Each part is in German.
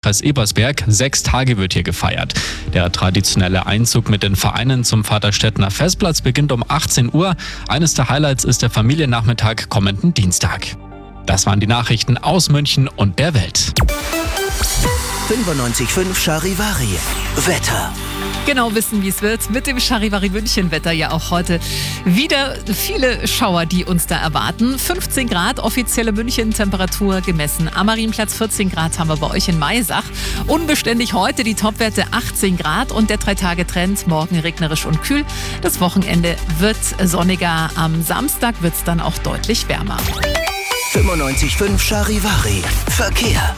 Landkreis Ebersberg. 6 Tage wird hier gefeiert. Der traditionelle Einzug mit den Vereinen zum Vaterstedtner Festplatz beginnt um 18 Uhr. Eines der Highlights ist der Familiennachmittag kommenden Dienstag. Das waren die Nachrichten aus München und der Welt. 95.5 Charivari. Wetter. Genau wissen, wie es wird. Mit dem Charivari München Wetter ja auch heute wieder viele Schauer, die uns da erwarten. 15 Grad, offizielle München-Temperatur gemessen. Am Marienplatz 14 Grad haben wir bei euch in Maisach. Unbeständig heute die Topwerte 18 Grad und der 3-Tage-Trend morgen regnerisch und kühl. Das Wochenende wird sonniger. Am Samstag wird es dann auch deutlich wärmer. 95.5 Charivari. Verkehr.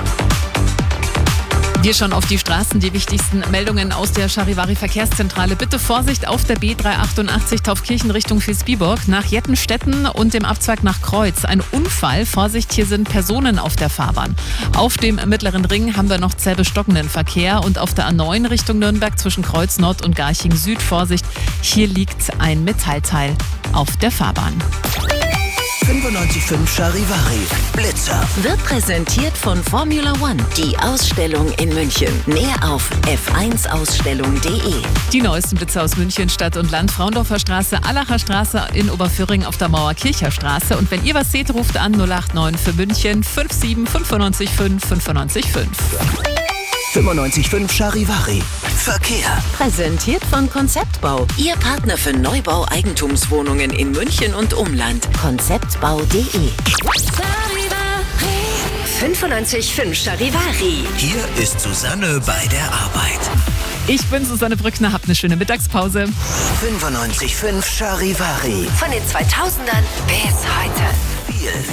Wir schauen auf die Straßen, die wichtigsten Meldungen aus der Charivari Verkehrszentrale. Bitte Vorsicht auf der B388 Taufkirchen Richtung Vilsbiburg nach Jettenstetten und dem Abzweig nach Kreuz. Ein Unfall. Vorsicht, hier sind Personen auf der Fahrbahn. Auf dem Mittleren Ring haben wir noch zäh bestockenden Verkehr und auf der A9 Richtung Nürnberg zwischen Kreuz Nord und Garching Süd. Vorsicht, hier liegt ein Metallteil auf der Fahrbahn. 95.5 Charivari. Blitzer. Wird präsentiert von Formula One, die Ausstellung in München. Mehr auf f1ausstellung.de. Die neuesten Blitzer aus München, Stadt und Land, Frauendorfer Straße, Allacher Straße in Oberföhring auf der Mauerkircher Straße. Und wenn ihr was seht, ruft an 089 für München 57 95 5 95 5. 95.5 Charivari. Verkehr. Präsentiert von Konzeptbau, Ihr Partner für Neubau Eigentumswohnungen in München und Umland. Konzeptbau.de. 95.5 Charivari. Hier ist Susanne bei der Arbeit. Ich bin Susanne Brückner, habt eine schöne Mittagspause. 95.5 Charivari. Von den 2000ern bis heute. Viel